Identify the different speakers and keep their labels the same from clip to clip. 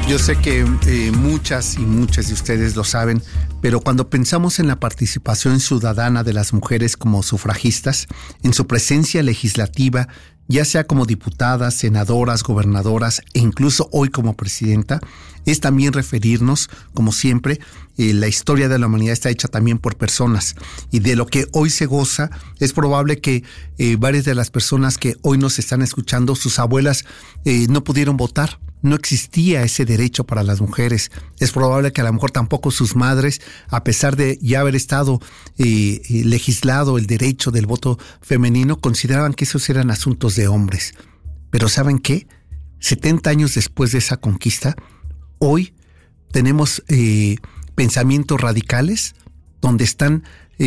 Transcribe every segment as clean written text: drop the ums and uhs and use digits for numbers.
Speaker 1: Yo sé que muchas y muchas de ustedes lo saben, pero cuando pensamos en la participación ciudadana de las mujeres como sufragistas, en su presencia legislativa, ya sea como diputadas, senadoras, gobernadoras e incluso hoy como presidenta, es también referirnos, como siempre, la historia de la humanidad está hecha también por personas, y de lo que hoy se goza, es probable que varias de las personas que hoy nos están escuchando, sus abuelas no pudieron votar. No existía ese derecho para las mujeres. Es probable que a lo mejor tampoco sus madres, a pesar de ya haber estado legislado el derecho del voto femenino, consideraban que esos eran asuntos de hombres. Pero ¿saben qué? 70 años después de esa conquista, hoy tenemos pensamientos radicales donde están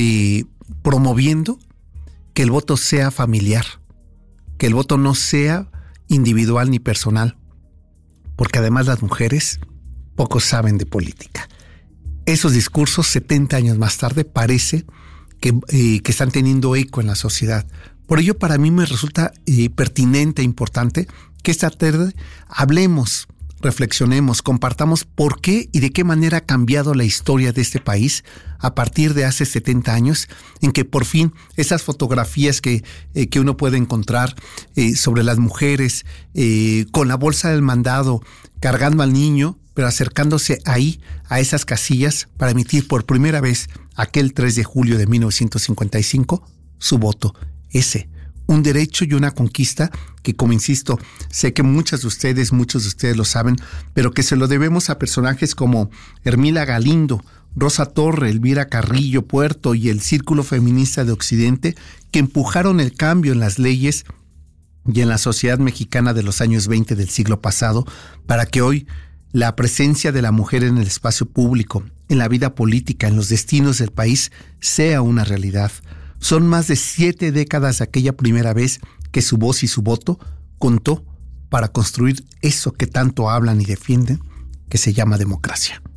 Speaker 1: promoviendo que el voto sea familiar, que el voto no sea individual ni personal, porque además las mujeres poco saben de política. Esos discursos 70 años más tarde parece que están teniendo eco en la sociedad. Por ello, para mí me resulta pertinente e importante que esta tarde hablemos, reflexionemos, compartamos por qué y de qué manera ha cambiado la historia de este país a partir de hace 70 años, en que por fin esas fotografías que uno puede encontrar sobre las mujeres con la bolsa del mandado, cargando al niño, pero acercándose ahí a esas casillas para emitir por primera vez aquel 3 de julio de 1955 su voto, un derecho y una conquista que, como insisto, sé que muchos de ustedes lo saben, pero que se lo debemos a personajes como Hermila Galindo, Rosa Torre, Elvira Carrillo Puerto y el Círculo Feminista de Occidente, que empujaron el cambio en las leyes y en la sociedad mexicana de los años 20 del siglo pasado para que hoy la presencia de la mujer en el espacio público, en la vida política, en los destinos del país, sea una realidad. Son más de 7 décadas de aquella primera vez que su voz y su voto contó para construir eso que tanto hablan y defienden, que se llama democracia.